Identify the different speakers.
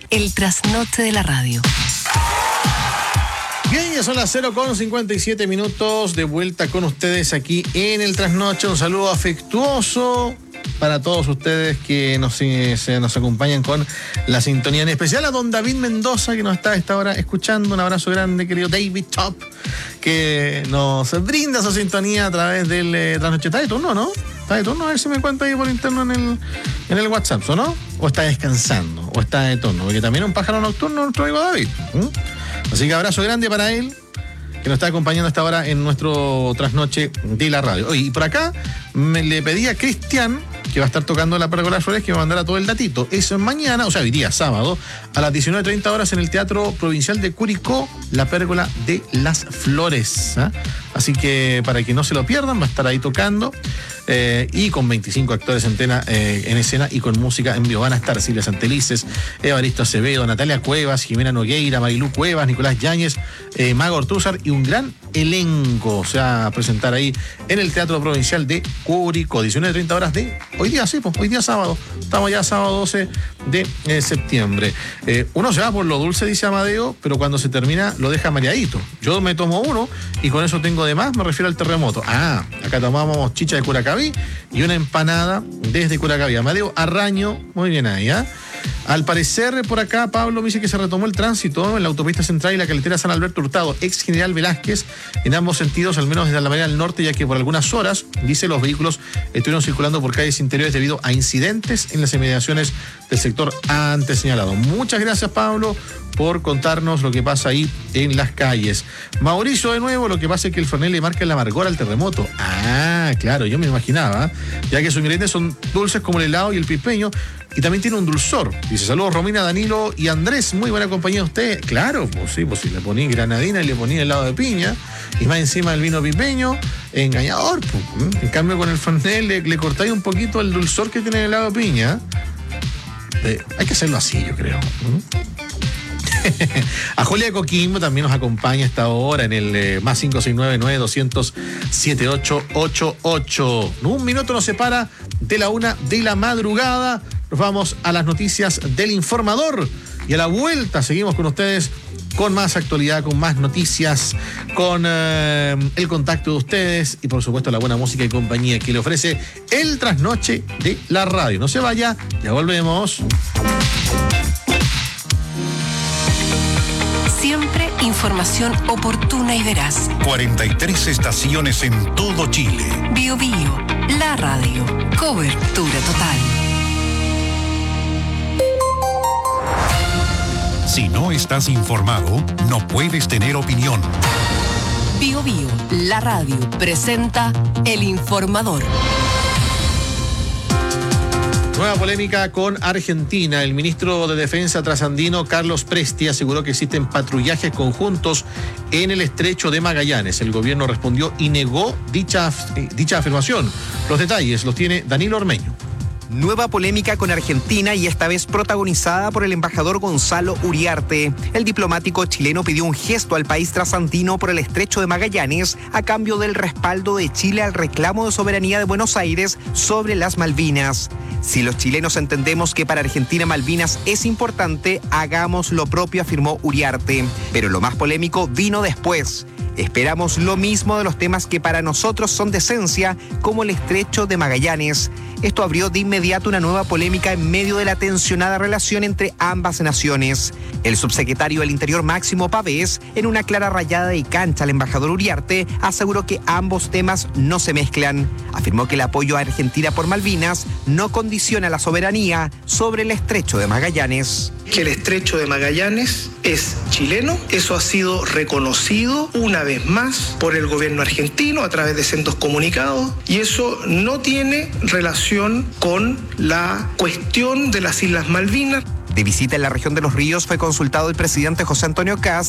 Speaker 1: El trasnoche de la radio.
Speaker 2: Bien, ya son las 0:57, de vuelta con ustedes aquí en el trasnoche. Un saludo afectuoso para todos ustedes que nos acompañan con la sintonía, en especial a don David Mendoza, que nos está a esta hora escuchando. Un abrazo grande, querido David Top, que nos brinda su sintonía a través del trasnoche. Está de turno, ¿no? Está de turno, a ver si me cuenta ahí por interno en el WhatsApp, ¿o no? O está descansando, o está de turno, porque también es un pájaro nocturno nuestro amigo David. Así que abrazo grande para él, que nos está acompañando hasta ahora en nuestro trasnoche de la radio. Oye, y por acá le pedí a Cristian, que va a estar tocando la Pérgola de Flores, que me mandara todo el datito. Es mañana, o sea, hoy día, sábado, a las 19:30 en el Teatro Provincial de Curicó, la Pérgola de las Flores. Así que para que no se lo pierdan, va a estar ahí tocando. Y con 25 actores en escena y con música en vivo. Van a estar Silvia Santelices, Evaristo Acevedo, Natalia Cuevas, Jimena Nogueira, Marilú Cuevas, Nicolás Yáñez, Mago Ortúzar y un gran elenco. Se va a presentar ahí en el Teatro Provincial de Curicó, 19:30 de hoy día, sí, pues, hoy día sábado. Estamos ya sábado 12 de septiembre. Uno se va por lo dulce, dice Amadeo, pero cuando se termina lo deja mareadito. Yo me tomo uno y con eso tengo de más, me refiero al terremoto. Acá tomamos chicha de Curacaví y una empanada desde Curacaví. Amadeo Arraño, muy bien ahí, Al parecer, por acá, Pablo me dice que se retomó el tránsito en la autopista central y la carretera San Alberto Hurtado, ex General Velázquez, en ambos sentidos, al menos desde la Alameda del Norte, ya que por algunas horas, dice, los vehículos estuvieron circulando por calles interiores debido a incidentes en las inmediaciones del sector antes señalado. Muchas gracias, Pablo, por contarnos lo que pasa ahí en las calles. Mauricio, de nuevo, lo que pasa es que el Fernet le marca el amargor al terremoto. Claro, yo me imaginaba, ya que sus ingredientes son dulces como el helado y el pipeño, y también tiene un dulzor. Dice, saludos Romina, Danilo y Andrés, muy buena compañía de ustedes. Claro, pues sí, pues si le poní granadina y le poní helado de piña, y más encima el vino pipeño, engañador, pues. En cambio con el Fernet le cortáis un poquito el dulzor que tiene el helado de piña. Hay que hacerlo así, yo creo. A Julia de Coquimbo también nos acompaña a esta hora en el más 569-900-7888. Un minuto nos separa de la 1 de la madrugada. Nos vamos a las noticias del Informador y a la vuelta seguimos con ustedes con más actualidad, con más noticias, con el contacto de ustedes y por supuesto la buena música y compañía que le ofrece el trasnoche de la radio. No se vaya, ya volvemos.
Speaker 1: Siempre información oportuna y veraz.
Speaker 3: 43 estaciones en todo Chile.
Speaker 1: Bio Bio, la radio. Cobertura total.
Speaker 3: Si no estás informado, no puedes tener opinión.
Speaker 1: Bio Bio, la radio, presenta El Informador.
Speaker 2: Nueva polémica con Argentina. El ministro de Defensa trasandino, Carlos Presti, aseguró que existen patrullajes conjuntos en el estrecho de Magallanes. El gobierno respondió y negó dicha afirmación. Los detalles los tiene Danilo Ormeño.
Speaker 4: Nueva polémica con Argentina y esta vez protagonizada por el embajador Gonzalo Uriarte. El diplomático chileno pidió un gesto al país trasandino por el estrecho de Magallanes a cambio del respaldo de Chile al reclamo de soberanía de Buenos Aires sobre las Malvinas. Si los chilenos entendemos que para Argentina Malvinas es importante, hagamos lo propio, afirmó Uriarte. Pero lo más polémico vino después. Esperamos lo mismo de los temas que para nosotros son de esencia, como el estrecho de Magallanes. Esto abrió de inmediato una nueva polémica en medio de la tensionada relación entre ambas naciones. El subsecretario del Interior Máximo Pavés, en una clara rayada de cancha al embajador Uriarte, aseguró que ambos temas no se mezclan. Afirmó que el apoyo a Argentina por Malvinas no condiciona la soberanía sobre el estrecho de Magallanes.
Speaker 5: Que el estrecho de Magallanes es chileno, eso ha sido reconocido una vez más por el gobierno argentino a través de sendos comunicados, y eso no tiene relación con la cuestión de las Islas Malvinas.
Speaker 4: De visita en la región de Los Ríos fue consultado el presidente José Antonio Kast